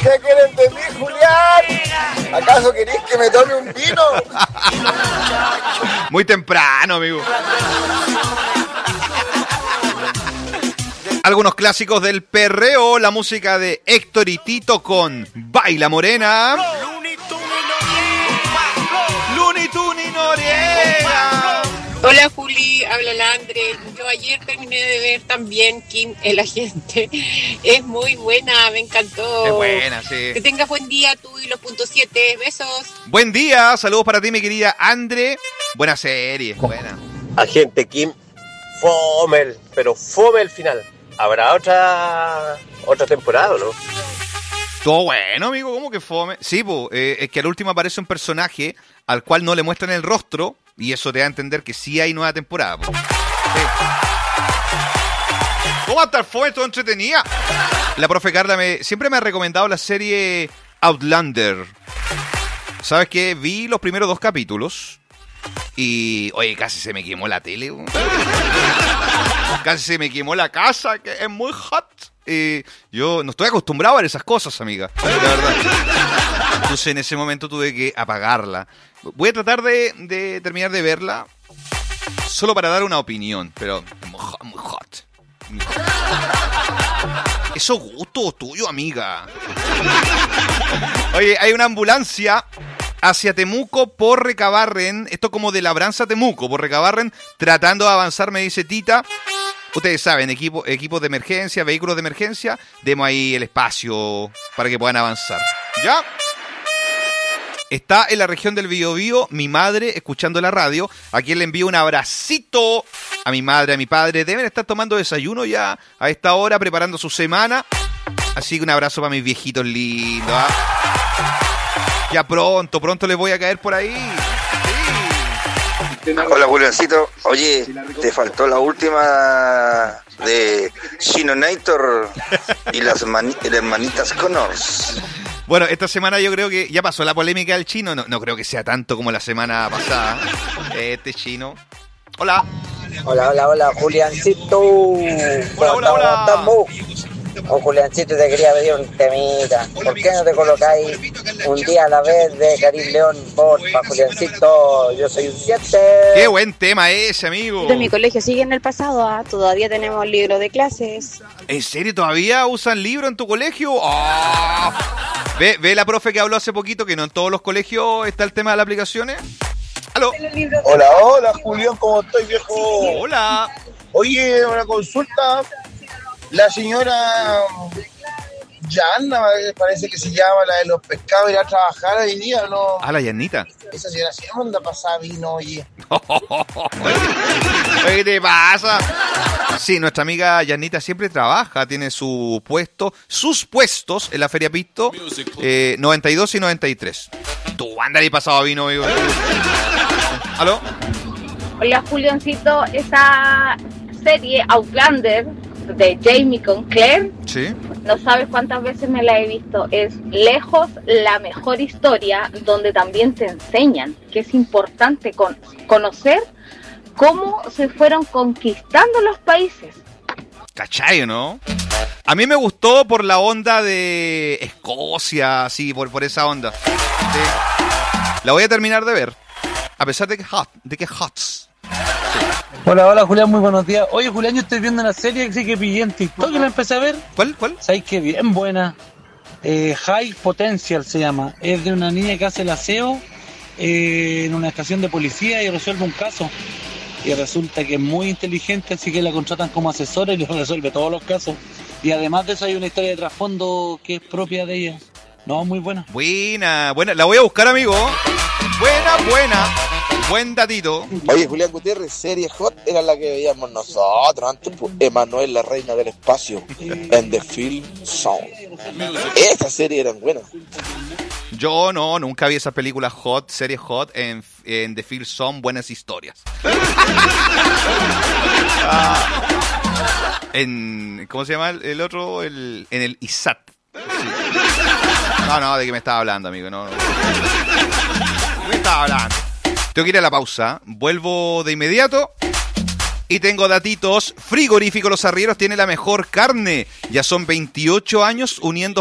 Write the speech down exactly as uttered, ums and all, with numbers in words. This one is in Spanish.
¿Qué quieres de mí, Julián? ¿Acaso querés que me tome un vino? Muy temprano, amigo. Algunos clásicos del perreo, la música de Héctor y Tito con Baila Morena. Looney Tunes Noriega. Hola Juli, habla la Andre. Yo ayer terminé de ver también Kim el Agente. Es muy buena, me encantó. Es buena, sí. Que tengas buen día tú y los punto siete. Besos. Buen día, saludos para ti mi querida Andre. Buena serie, buena. Agente Kim, fome, pero fome el final. ¿Habrá otra otra temporada o no? Todo bueno, amigo, ¿cómo que fome? Sí, po, eh, es que al último aparece un personaje al cual no le muestran el rostro y eso te da a entender que sí hay nueva temporada. Po. Sí. ¿Cómo va a estar fome? Todo entretenida. La profe Carla me, siempre me ha recomendado la serie Outlander. ¿Sabes qué? Vi los primeros dos capítulos y, oye, casi se me quemó la tele. Casi se me quemó la casa, que es muy hot. Eh, yo no estoy acostumbrado a ver esas cosas, amiga. La verdad. Entonces en ese momento tuve que apagarla. Voy a tratar de, de terminar de verla solo para dar una opinión, pero muy hot. Muy hot. Muy hot. Eso gusto tuyo, amiga. Oye, hay una ambulancia hacia Temuco por Recabarren. Esto como de Labranza a Temuco, por Recabarren, tratando de avanzar, me dice Tita. Ustedes saben, equipo, equipos de emergencia, vehículos de emergencia, demos ahí el espacio para que puedan avanzar. ¿Ya? Está en la región del Biobío mi madre escuchando la radio, a quien le envío un abracito a mi madre, a mi padre. Deben estar tomando desayuno ya a esta hora, preparando su semana. Así que un abrazo para mis viejitos lindos. ¿Ah? Ya pronto, pronto les voy a caer por ahí. Hola, Juliancito. Oye, te faltó la última de Shinonator y las, mani- las manitas Connors. Bueno, esta semana yo creo que ya pasó la polémica del chino. No, no creo que sea tanto como la semana pasada. Este chino. Hola. Hola, hola, hola, Juliancito. Hola, hola, hola. ¿Cómo estamos? Oh, Juliancito, te quería pedir un temita. ¿Por qué no te colocáis un día a la vez de Karim León? Porfa, Juliancito, yo soy un siete. Qué buen tema ese, amigo. De mi colegio sigue en el pasado, ¿ah? Todavía tenemos libros de clases. ¿En serio todavía usan libro en tu colegio? Oh. ¿Ve, ve la profe que habló hace poquito que no en todos los colegios está el tema de las aplicaciones? ¿Aló? Hola, hola, Julián, ¿cómo estoy, viejo? Hola. Oye, una consulta. La señora Yanna, parece que se llama, la de los pescados, irá a trabajar hoy día, ¿no? Ah, la Yanita. Esa señora siempre anda pasada vino, oye. ¿Qué te pasa? Sí, nuestra amiga Yanita siempre trabaja, tiene su puesto, sus puestos en la Feria Pisto, eh, noventa y dos y noventa y tres. Tú andas ahí pasado vino, amigo. ¿Aló? Hola, Julioncito, esa serie Outlander de Jamie con Claire, sí, no sabes cuántas veces me la he visto. Es lejos la mejor historia, donde también te enseñan que es importante con, conocer cómo se fueron conquistando los países. ¿Cachai, no? A mí me gustó por la onda de Escocia, sí, por, por esa onda. Sí. La voy a terminar de ver, a pesar de que hot, de que hots. Hola, hola Julián, muy buenos días. Oye Julián, yo estoy viendo una serie que sí que pillé en TikTok y la empecé a ver. ¿Cuál? ¿Cuál? ¿Sabes qué? Bien buena. Eh, High Potential se llama. Es de una niña que hace el aseo eh, en una estación de policía y resuelve un caso. Y resulta que es muy inteligente, así que la contratan como asesora y le resuelve todos los casos. Y además de eso hay una historia de trasfondo que es propia de ella. No, muy buena. Buena, buena. La voy a buscar, amigo. Buena, buena. Buen datito. Oye, Julián Gutiérrez, serie hot era la que veíamos nosotros antes, pues, Emanuel, la reina del espacio, en The Film Zone. Esas series eran buenas. Yo no, nunca vi esas películas hot, series hot en, en The Film Zone, buenas historias. ah, en, ¿cómo se llama el, el otro? El, en el I S A T. Sí. No, no, ¿de qué me estaba hablando, amigo? No, no. ¿De qué me estaba hablando? Tengo que ir a la pausa, vuelvo de inmediato y tengo datitos. Frigorífico Los Arrieros tiene la mejor carne. Ya son veintiocho años uniendo